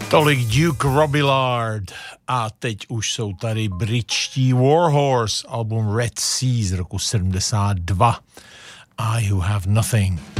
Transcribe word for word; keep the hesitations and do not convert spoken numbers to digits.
Tolik Duke Robillard a teď už jsou tady britští Warhorse, album Red Sea z roku sedmdesát dva. I Who Have Nothing.